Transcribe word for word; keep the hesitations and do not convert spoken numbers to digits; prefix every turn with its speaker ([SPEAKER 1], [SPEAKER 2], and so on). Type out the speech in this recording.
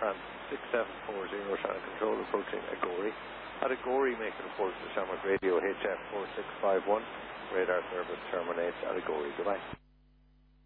[SPEAKER 1] France six seven four zero, Shannon Control approaching Agori. At Agori, make a report to Shamrock Radio H F four six five one. Radar service terminates at Agori. Goodbye.